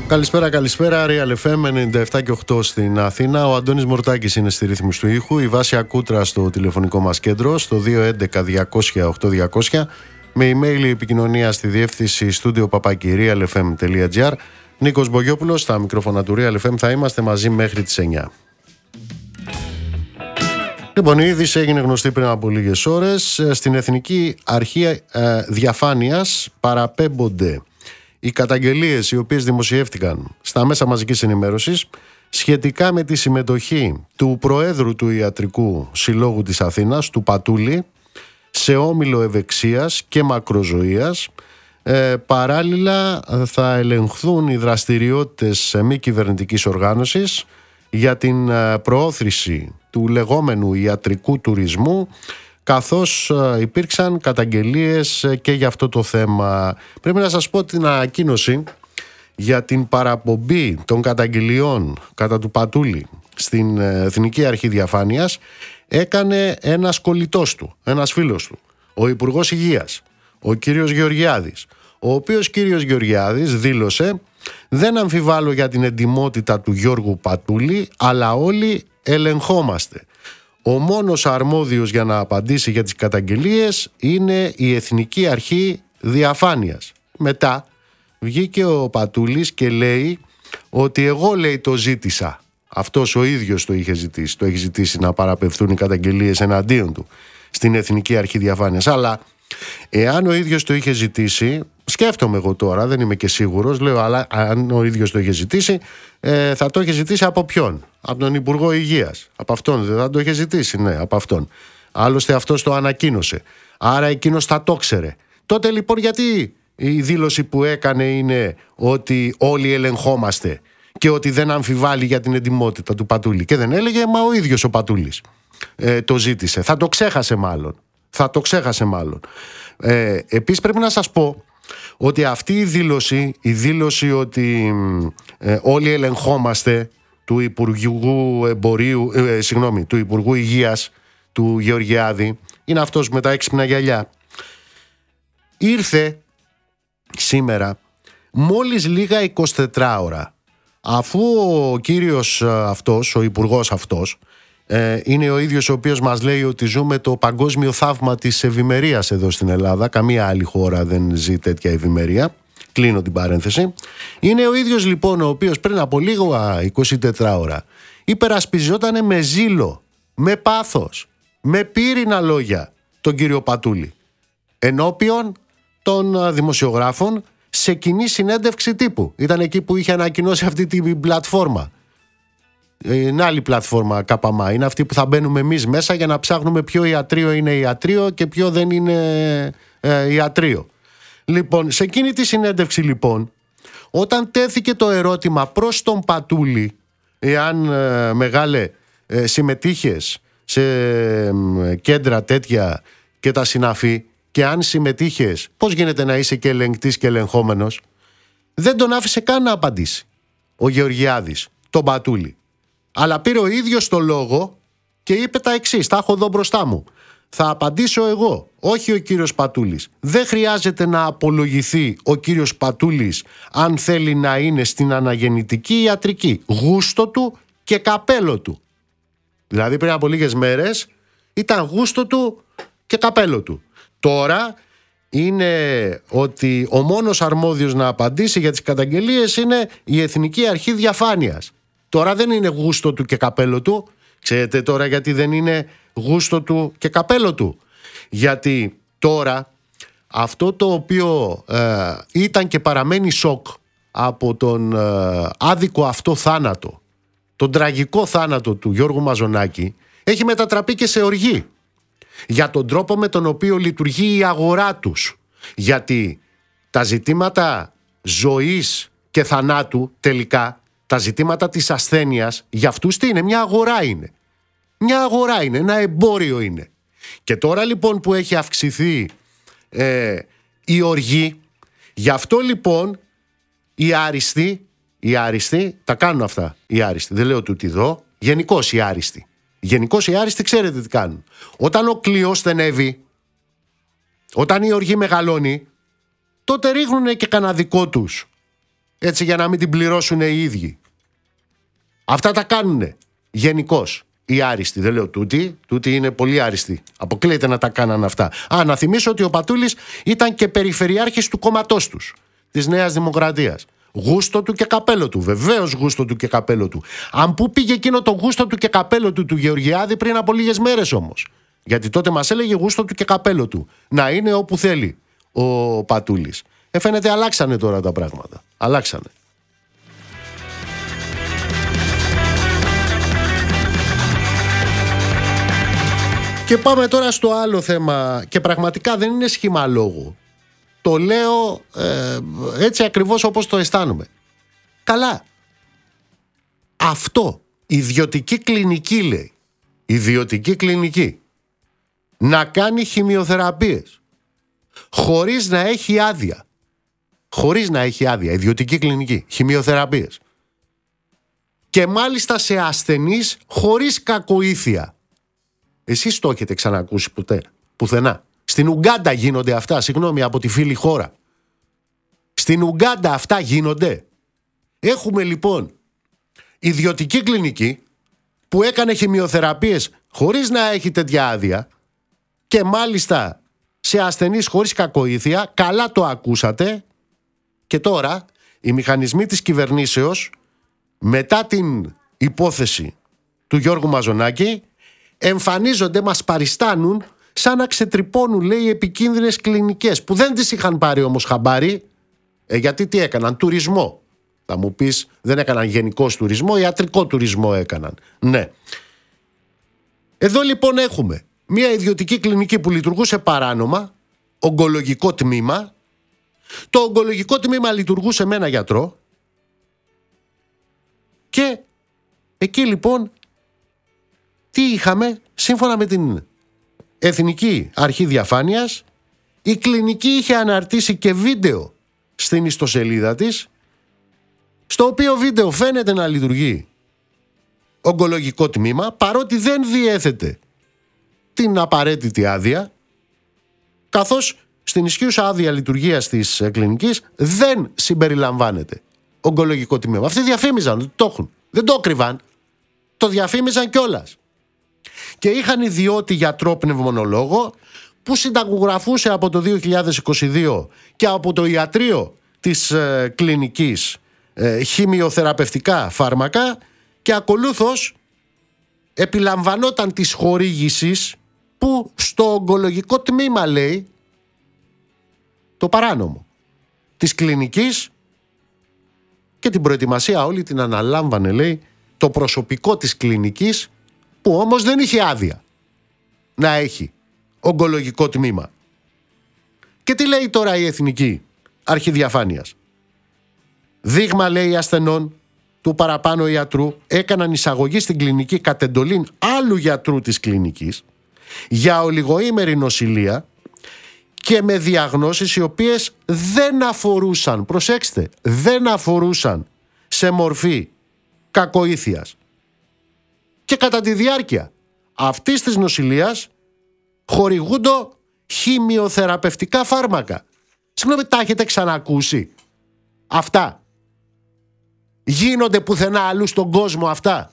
Καλησπέρα, Real FM 97 και 8 στην Αθήνα. Ο Αντώνης Μορτάκης είναι στη ρύθμιση του ήχου. Η Βάσια Κούτρα στο τηλεφωνικό μας κέντρο στο 211-200-8200. Με email η επικοινωνία στη διεύθυνση studio@realfm.gr. Νίκος Μπογιόπουλος στα μικρόφωνα του Real FM. Θα είμαστε μαζί μέχρι τις 9. Λοιπόν, η είδηση έγινε γνωστή πριν από λίγες ώρες. Στην Εθνική Αρχή Διαφάνειας παραπέμπονται οι καταγγελίες οι οποίες δημοσιεύτηκαν στα μέσα μαζικής ενημέρωσης σχετικά με τη συμμετοχή του Προέδρου του Ιατρικού Συλλόγου της Αθήνας, του Πατούλη, σε όμιλο ευεξίας και μακροζωίας. Παράλληλα θα ελεγχθούν οι δραστηριότητες μη κυβερνητικής οργάνωσης για την προώθηση του λεγόμενου ιατρικού τουρισμού, καθώς υπήρξαν καταγγελίες και για αυτό το θέμα. Πρέπει να σας πω την ανακοίνωση για την παραπομπή των καταγγελιών κατά του Πατούλη στην Εθνική Αρχή Διαφάνειας έκανε ένας κολλητός του, ένας φίλος του, ο Υπουργός Υγείας, ο κύριος Γεωργιάδης, ο οποίος κύριος Γεωργιάδης δήλωσε: «Δεν αμφιβάλλω για την εντιμότητα του Γιώργου Πατούλη, αλλά όλοι ελεγχόμαστε. Ο μόνος αρμόδιος για να απαντήσει για τις καταγγελίες είναι η Εθνική Αρχή Διαφάνειας». Μετά βγήκε ο Πατούλης και λέει ότι εγώ, λέει, το ζήτησα. Αυτός ο ίδιος το είχε ζητήσει. Το έχει ζητήσει να παραπευθούν οι καταγγελίες εναντίον του στην Εθνική Αρχή Διαφάνειας. Αλλά εάν ο ίδιος το είχε ζητήσει, σκέφτομαι εγώ τώρα, δεν είμαι και σίγουρος, λέω, αλλά αν ο ίδιος το είχε ζητήσει, θα το είχε ζητήσει από ποιον? Από τον Υπουργό Υγείας. Από αυτόν δεν θα το είχε ζητήσει? Ναι, από αυτόν. Άλλωστε αυτός το ανακοίνωσε. Άρα εκείνος θα το ξέρε. Τότε λοιπόν γιατί η δήλωση που έκανε είναι ότι όλοι ελεγχόμαστε και ότι δεν αμφιβάλλει για την εντιμότητα του Πατούλη? Και δεν έλεγε, μα ο ίδιος ο Πατούλης το ζήτησε. Θα το ξέχασε μάλλον. Επίσης πρέπει να σας πω ότι αυτή η δήλωση ότι όλοι ελεγχόμαστε του Υπουργού του Υπουργού Υγείας, του Γεωργιάδη, είναι αυτός με τα έξυπνα γυαλιά, ήρθε σήμερα μόλις λίγα 24 ώρα αφού ο κύριος αυτός, ο υπουργός αυτός, είναι ο ίδιος ο οποίος μας λέει ότι ζούμε το παγκόσμιο θαύμα της ευημερίας εδώ στην Ελλάδα. Καμία άλλη χώρα δεν ζει τέτοια ευημερία. Κλείνω την παρένθεση. Είναι ο ίδιος λοιπόν ο οποίος πριν από λίγο 24 ώρα υπερασπιζόταν με ζήλο, με πάθος, με πύρινα λόγια τον κύριο Πατούλη ενώπιον των δημοσιογράφων σε κοινή συνέντευξη τύπου. Ήταν εκεί που είχε ανακοινώσει αυτή την πλατφόρμα. Είναι άλλη πλατφόρμα ΚΑΠΑΜΑ. Είναι αυτή που θα μπαίνουμε εμείς μέσα για να ψάχνουμε ποιο ιατρείο είναι ιατρείο και ποιο δεν είναι ιατρείο. Λοιπόν, σε εκείνη τη συνέντευξη λοιπόν, όταν τέθηκε το ερώτημα προς τον Πατούλη, εάν μεγάλε συμμετείχες σε κέντρα τέτοια και τα συναφή, και αν συμμετείχες, πώς γίνεται να είσαι και ελεγκτής και ελεγχόμενος? Δεν τον άφησε καν να απαντήσει ο Γεωργιάδης τον Πατούλη. Αλλά πήρε ο ίδιος το λόγο και είπε τα εξής, τα έχω εδώ μπροστά μου. Θα απαντήσω εγώ, όχι ο κύριος Πατούλης. Δεν χρειάζεται να απολογηθεί ο κύριος Πατούλης αν θέλει να είναι στην αναγεννητική ιατρική. Γούστο του και καπέλο του. Δηλαδή πριν από λίγες μέρες ήταν γούστο του και καπέλο του. Τώρα είναι ότι ο μόνος αρμόδιος να απαντήσει για τις καταγγελίες είναι η Εθνική Αρχή Διαφάνειας. Τώρα δεν είναι γούστο του και καπέλο του. Ξέρετε τώρα γιατί δεν είναι γούστο του και καπέλο του? Γιατί τώρα αυτό το οποίο ήταν και παραμένει σοκ από τον άδικο αυτό θάνατο, τον τραγικό θάνατο του Γιώργου Μαζονάκη, έχει μετατραπεί και σε οργή για τον τρόπο με τον οποίο λειτουργεί η αγορά τους. Γιατί τα ζητήματα ζωής και θανάτου τελικά, τα ζητήματα της ασθένειας, για αυτούς τι είναι? Μια αγορά είναι. Μια αγορά είναι, ένα εμπόριο είναι. Και τώρα λοιπόν που έχει αυξηθεί η οργή, γι' αυτό λοιπόν οι άριστοι τα κάνουν αυτά. Οι άριστοι, δεν λέω τούτη εδώ, γενικώς οι άριστοι. Γενικώς οι άριστοι ξέρετε τι κάνουν. Όταν ο κλειός στενεύει, όταν η οργή μεγαλώνει, τότε ρίχνουν και κανένα δικό τους έτσι για να μην την πληρώσουν οι ίδιοι. Αυτά τα κάνουνε γενικώς οι άριστοι. Δεν λέω τούτοι είναι πολύ άριστοι. Αποκλείεται να τα κάναν αυτά. Να θυμίσω ότι ο Πατούλης ήταν και περιφερειάρχης του κόμματός τους, της Νέας Δημοκρατίας. Γούστο του και καπέλο του. Βεβαίως γούστο του και καπέλο του. Αν πού πήγε εκείνο το γούστο του και καπέλο του Γεωργιάδη πριν από λίγες μέρες όμως. Γιατί τότε μας έλεγε γούστο του και καπέλο του. Να είναι όπου θέλει ο Πατούλης. Φαίνεται αλλάξανε τώρα τα πράγματα. Αλλάξανε. Και πάμε τώρα στο άλλο θέμα. Και πραγματικά δεν είναι σχήμα λόγου. Το λέω έτσι ακριβώς όπως το αισθάνομαι. Καλά. Αυτό, ιδιωτική κλινική λέει. Ιδιωτική κλινική. Να κάνει χημειοθεραπείες. Χωρίς να έχει άδεια. Χωρίς να έχει άδεια. Ιδιωτική κλινική. Χημειοθεραπείες. Και μάλιστα σε ασθενείς χωρίς κακοήθεια. Εσείς το έχετε ξανακούσει ποτέ? Πουθενά. Στην Ουγκάντα γίνονται αυτά, συγγνώμη, από τη φίλη χώρα. Στην Ουγκάντα αυτά γίνονται. Έχουμε λοιπόν ιδιωτική κλινική που έκανε χημειοθεραπείες χωρίς να έχει τέτοια άδεια και μάλιστα σε ασθενείς χωρίς κακοήθεια. Καλά το ακούσατε. Και τώρα οι μηχανισμοί της κυβερνήσεως μετά την υπόθεση του Γιώργου Μαζονάκη εμφανίζονται, μας παριστάνουν σαν να ξετρυπώνουν, λέει, επικίνδυνες κλινικές που δεν τις είχαν πάρει όμως χαμπάρι. Γιατί τι έκαναν? Τουρισμό. Θα μου πεις, δεν έκαναν γενικός τουρισμό, ιατρικό τουρισμό έκαναν. Ναι. Εδώ λοιπόν έχουμε μια ιδιωτική κλινική που λειτουργούσε παράνομα, ογκολογικό τμήμα. Το ογκολογικό τμήμα λειτουργούσε με ένα γιατρό και εκεί λοιπόν τι είχαμε? Σύμφωνα με την Εθνική Αρχή Διαφάνειας, η κλινική είχε αναρτήσει και βίντεο στην ιστοσελίδα της, στο οποίο βίντεο φαίνεται να λειτουργεί ογκολογικό τμήμα, παρότι δεν διέθετε την απαραίτητη άδεια, καθώς στην ισχύουσα άδεια λειτουργίας της κλινικής δεν συμπεριλαμβάνεται ογκολογικό τμήμα. Αυτοί διαφήμιζαν ότι το έχουν. Δεν το κρυβάν. Το διαφήμιζαν κιόλας. Και είχαν ιδιώτη γιατρό πνευμονολόγο που συνταγογραφούσε από το 2022 και από το ιατρείο της κλινικής χημειοθεραπευτικά φάρμακα και ακολούθως επιλαμβανόταν της χορήγησης που στο ογκολογικό τμήμα, λέει, το παράνομο της κλινικής, και την προετοιμασία όλη την αναλάμβανε, λέει, το προσωπικό της κλινικής, που όμως δεν είχε άδεια να έχει ογκολογικό τμήμα. Και τι λέει τώρα η Εθνική Αρχή Διαφάνειας? Δείγμα, λέει, ασθενών του παραπάνω ιατρού έκαναν εισαγωγή στην κλινική κατ' εντολήν άλλου γιατρού της κλινικής για ολιγοήμερη νοσηλεία και με διαγνώσεις οι οποίες δεν αφορούσαν, προσέξτε, δεν αφορούσαν σε μορφή κακοήθειας. Και κατά τη διάρκεια αυτής της νοσηλείας χορηγούνται χημειοθεραπευτικά φάρμακα. Συγγνώμη, τα έχετε ξανακούσει αυτά? Γίνονται πουθενά αλλού στον κόσμο αυτά?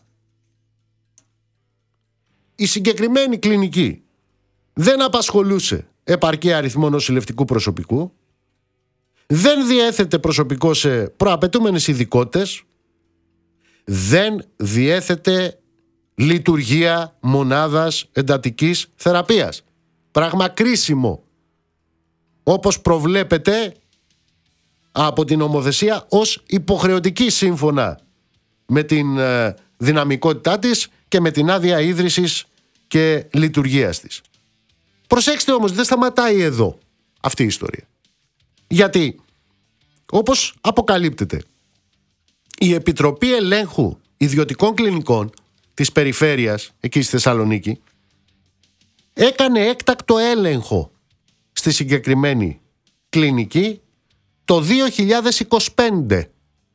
Η συγκεκριμένη κλινική δεν απασχολούσε επαρκή αριθμό νοσηλευτικού προσωπικού, δεν διέθετε προσωπικό σε προαπαιτούμενες ειδικότητες, δεν διέθετε λειτουργία μονάδας εντατικής θεραπείας. Πράγμα κρίσιμο, όπως προβλέπεται από την νομοθεσία ως υποχρεωτική σύμφωνα με την δυναμικότητά της και με την άδεια ίδρυσης και λειτουργίας της. Προσέξτε όμως, δεν σταματάει εδώ αυτή η ιστορία. Γιατί, όπως αποκαλύπτεται, η Επιτροπή Ελέγχου Ιδιωτικών Κλινικών της Περιφέρειας, εκεί στη Θεσσαλονίκη, έκανε έκτακτο έλεγχο στη συγκεκριμένη κλινική το 2025.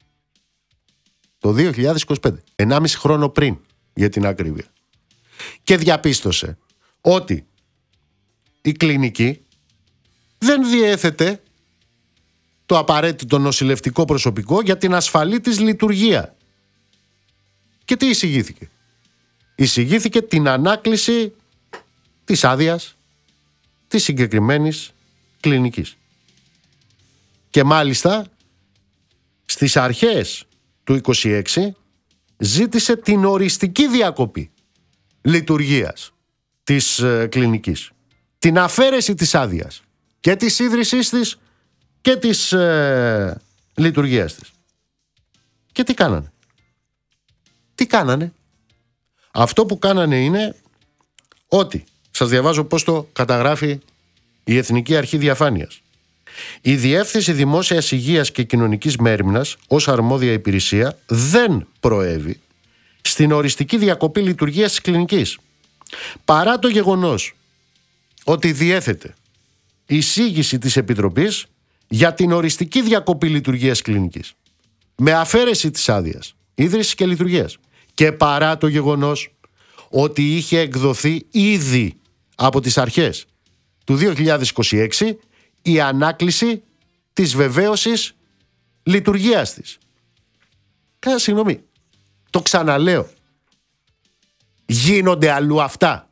Το 2025, 1,5 χρόνο πριν, για την ακρίβεια. Και διαπίστωσε ότι η κλινική δεν διέθετε το απαραίτητο νοσηλευτικό προσωπικό για την ασφαλή της λειτουργία. Και τι εισηγήθηκε? Εισηγήθηκε την ανάκληση της άδειας της συγκεκριμένης κλινικής. Και μάλιστα στις αρχές του 26 ζήτησε την οριστική διακοπή λειτουργίας της κλινικής. Την αφαίρεση της άδειας και της ίδρυσής της και της λειτουργίας της. Και τι κάνανε? Τι κάνανε? Αυτό που κάνανε είναι ότι, σας διαβάζω πώς το καταγράφει η Εθνική Αρχή Διαφάνειας. Η Διεύθυνση Δημόσιας Υγείας και Κοινωνικής Μέριμνας ως αρμόδια υπηρεσία δεν προέβη στην οριστική διακοπή λειτουργίας της κλινικής, παρά το γεγονός ότι διέθετε εισήγηση της Επιτροπής για την οριστική διακοπή λειτουργίας κλινικής με αφαίρεση της άδειας ίδρυσης και λειτουργίας, και παρά το γεγονός ότι είχε εκδοθεί ήδη από τις αρχές του 2026 η ανάκληση της βεβαίωσης λειτουργίας της. Συγγνώμη, το ξαναλέω, γίνονται αλλού αυτά?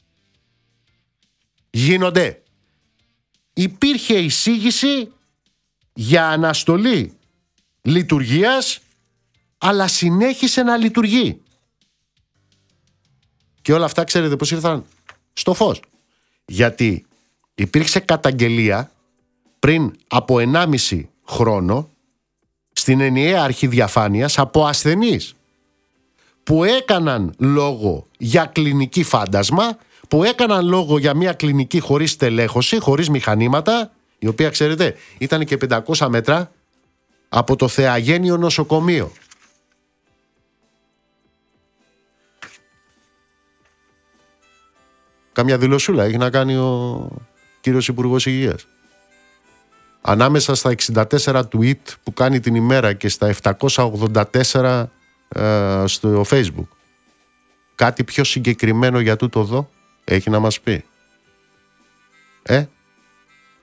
Γίνονται? Υπήρχε εισήγηση για αναστολή λειτουργίας, αλλά συνέχισε να λειτουργεί. Και όλα αυτά ξέρετε πώς ήρθαν στο φως? Γιατί υπήρξε καταγγελία πριν από 1,5 χρόνο στην ενιαία αρχή διαφάνειας από ασθενείς που έκαναν λόγο για κλινική φάντασμα, που έκαναν λόγο για μια κλινική χωρίς τελέχωση, χωρίς μηχανήματα, η οποία ξέρετε ήταν και 500 μέτρα από το Θεαγένειο νοσοκομείο. Καμιά δηλωσούλα έχει να κάνει ο κύριος Υπουργός Υγείας? Ανάμεσα στα 64 tweet που κάνει την ημέρα και στα 784 στο Facebook, κάτι πιο συγκεκριμένο για τούτο εδώ έχει να μας πει?